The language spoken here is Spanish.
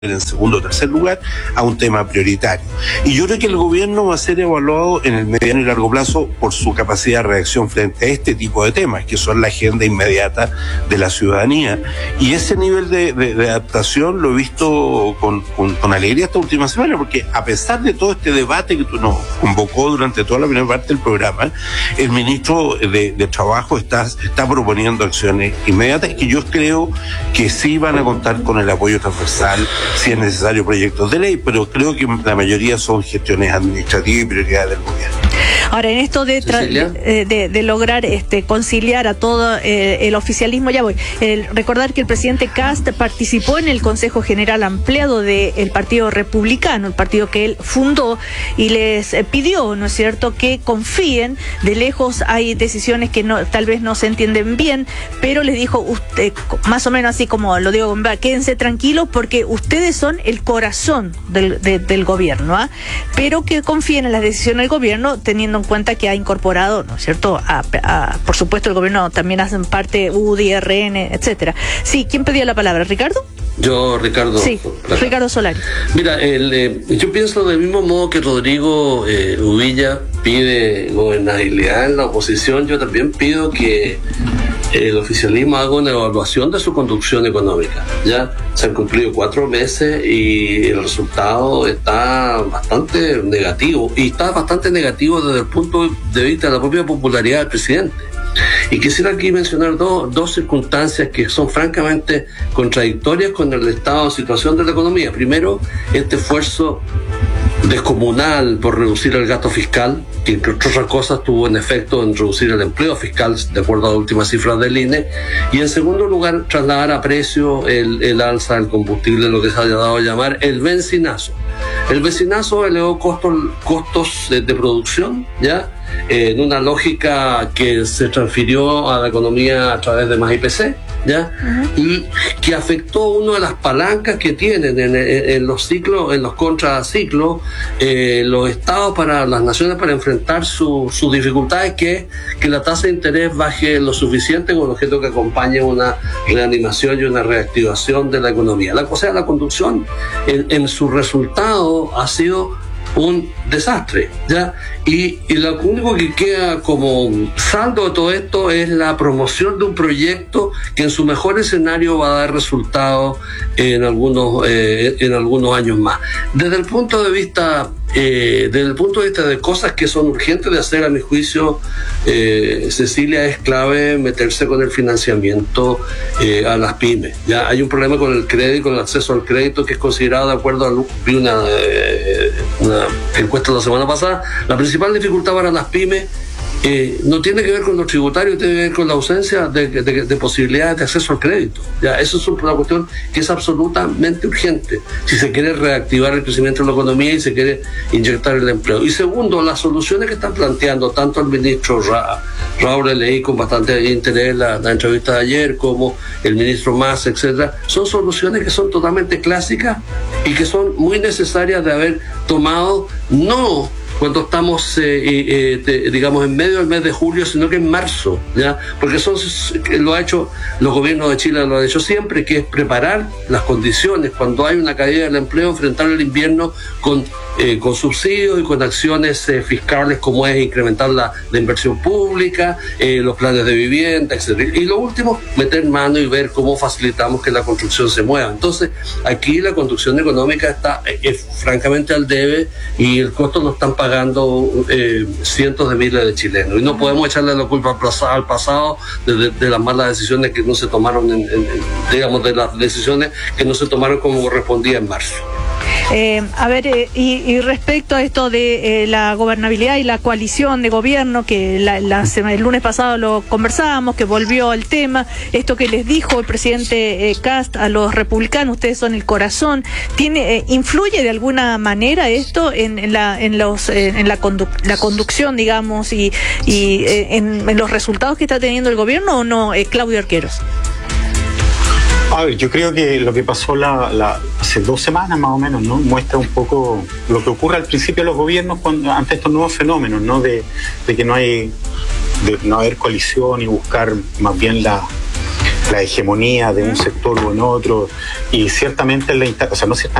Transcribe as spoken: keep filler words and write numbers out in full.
en segundo o tercer lugar a un tema prioritario. Y yo creo que el gobierno va a ser evaluado en el mediano y largo plazo por su capacidad de reacción frente a este tipo de temas, que son la agenda inmediata de la ciudadanía. Y ese nivel de, de, de adaptación lo he visto con, con, con alegría esta última semana, porque a pesar de todo este debate que nos convocó durante toda la primera parte del programa, el ministro de, de Trabajo está, está proponiendo acciones inmediatas que yo creo que sí van a contar con el apoyo transversal, si es necesario proyectos de ley, pero creo que la mayoría son gestiones administrativas y prioridades del gobierno. Ahora, en esto de, de, de, de lograr este, conciliar a todo eh, el oficialismo, ya voy, el, recordar que el presidente Kast participó en el Consejo General Ampliado del Partido Republicano, el partido que él fundó, y les eh, pidió, ¿no es cierto?, que confíen. De lejos hay decisiones que no, tal vez no se entienden bien, pero les dijo, usted, más o menos así como lo digo, quédense tranquilos porque ustedes son el corazón del, de, del gobierno, ¿ah? Pero que confíen en las decisiones del gobierno, teniendo en cuenta que ha incorporado, ¿no es cierto?, a, a, por supuesto el gobierno también hacen parte U D I, R N, etcétera. Sí, ¿quién pedía la palabra? ¿Ricardo? Yo, Ricardo. Sí, Ricardo, Ricardo Solari. Mira, el, eh, yo pienso del mismo modo que Rodrigo eh, Uvilla pide gobernabilidad en la oposición, yo también pido que el oficialismo haga una evaluación de su conducción económica. Ya se han cumplido cuatro meses y el resultado está bastante negativo, y está bastante negativo desde el punto de vista de la propia popularidad del presidente. Y quisiera aquí mencionar dos, dos circunstancias que son francamente contradictorias con el estado de situación de la economía. Primero, este esfuerzo descomunal por reducir el gasto fiscal, que entre otras cosas tuvo un efecto en reducir el empleo fiscal, de acuerdo a las últimas cifras del I N E. Y en segundo lugar, trasladar a precio el, el alza del combustible, lo que se ha dado a llamar el benzinazo. El benzinazo elevó costos, costos de, de producción, ¿ya? En una lógica que se transfirió a la economía a través de más I P C, ¿ya? Uh-huh. Y que afectó una de las palancas que tienen en, en, en los ciclos, en los contraciclos, eh, los estados para las naciones para enfrentar su, sus dificultades, que es que la tasa de interés baje lo suficiente con el objeto que acompañe una reanimación y una reactivación de la economía. La, o sea, la conducción en, en su resultado ha sido un desastre, ¿ya? Y, y lo único que queda como saldo de todo esto es la promoción de un proyecto que en su mejor escenario va a dar resultados en algunos eh, en algunos años más. Desde el punto de vista eh, desde el punto de vista de cosas que son urgentes de hacer, a mi juicio, eh, Cecilia, es clave meterse con el financiamiento eh, a las pymes. Ya hay un problema con el crédito, con el acceso al crédito, que es considerado, de acuerdo a vi una, eh, una encuesta la semana pasada, la principal dificultad para las pymes Eh, no tiene que ver con los tributarios, tiene que ver con la ausencia de, de, de posibilidades de acceso al crédito. Ya, eso es una cuestión que es absolutamente urgente si se quiere reactivar el crecimiento de la economía y se quiere inyectar el empleo. Y segundo, las soluciones que están planteando tanto el ministro Ra, Raúl, leí con bastante interés la, la entrevista de ayer, como el ministro Mas, etcétera, son soluciones que son totalmente clásicas y que son muy necesarias de haber tomado, no cuando estamos, eh, eh, de, digamos, en medio del mes de julio, sino que en marzo, ¿ya? Porque eso lo ha hecho, los gobiernos de Chile lo han hecho siempre, que es preparar las condiciones cuando hay una caída del empleo, enfrentar el invierno con, eh, con subsidios y con acciones eh, fiscales, como es incrementar la, la inversión pública, eh, los planes de vivienda, etcétera. Y lo último, meter mano y ver cómo facilitamos que la construcción se mueva. Entonces, aquí la construcción económica está eh, francamente al debe, y el costo no están pagando pagando eh, cientos de miles de chilenos, y no podemos echarle la culpa al pasado de, de, de las malas decisiones que no se tomaron en, en, digamos, de las decisiones que no se tomaron como correspondía en marzo. Eh, a ver, eh, y, y respecto a esto de eh, la gobernabilidad y la coalición de gobierno, que la, la, el lunes pasado lo conversábamos, que volvió al tema, esto que les dijo el presidente eh, Kast a los republicanos, ustedes son el corazón, tiene eh, ¿influye de alguna manera esto en, en la en los eh, en la, condu la conducción, digamos, y, y eh, en, en los resultados que está teniendo el gobierno, o no, eh, Claudio Arqueros? A ver, yo creo que lo que pasó la, la, hace dos semanas más o menos, ¿no?, muestra un poco lo que ocurre al principio de los gobiernos cuando, ante estos nuevos fenómenos, ¿no?, de, de que no hay, de no haber coalición y buscar más bien la, la hegemonía de un sector u en otro, y ciertamente, la, o sea, no ciertamente,